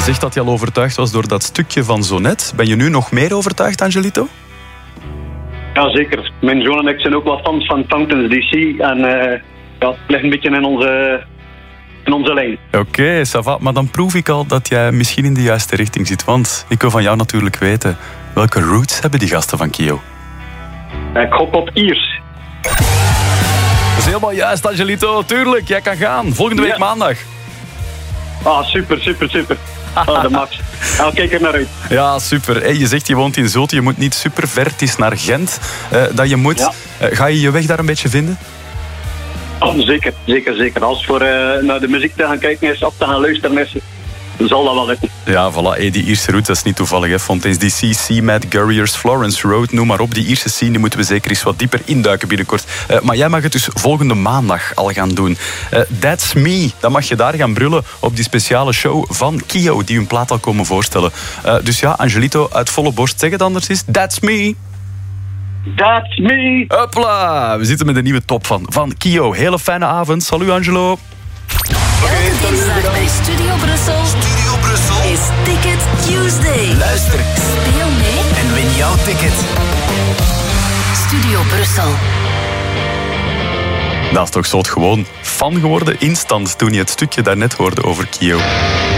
zegt dat je al overtuigd was door dat stukje van zo net. Ben je nu nog meer overtuigd, Angelito? Ja, zeker. Mijn zoon en ik zijn ook wel fans van Fountains DC. En het ligt een beetje in onze lijn. Oké, ça va. Maar dan proef ik al dat jij misschien in de juiste richting zit. Want ik wil van jou natuurlijk weten, welke roots hebben die gasten van Kio? Ik gok op Iers. Dat is helemaal juist, Angelito. Tuurlijk, jij kan gaan. Volgende week maandag. Ah, super. De max. Kijk er naar uit. Ja, super. Hey, je zegt je woont in Zulte, je moet niet super ver. Het is naar Gent dat je moet. Ja. Ga je je weg daar een beetje vinden? Oh, zeker. Als voor naar de muziek te gaan kijken is, op te gaan luisteren is, zal dat wel lukken. Ja, voilà. Hey, die Ierse route, dat is niet toevallig. Hè. Fontaine's DC, Seamat, Gurriers, Florence Road, noem maar op. Die Ierse scene die moeten we zeker eens wat dieper induiken binnenkort. Maar jij mag het dus volgende maandag al gaan doen. That's Me, dan mag je daar gaan brullen op die speciale show van Kio, die hun plaat al komen voorstellen. Dus ja, Angelito, uit volle borst, zeg het anders is. That's Me. That's me. Hopla, we zitten met een nieuwe top van Kio. Hele fijne avond. Salut, Angelo. Elke dinsdag bij Studio Brussel. Studio Brussel Is Ticket Tuesday. Luister Speel mee. en win jouw ticket. Studio Brussel. Dat is toch zot, gewoon fan geworden instant toen je het stukje daarnet hoorde over Kio.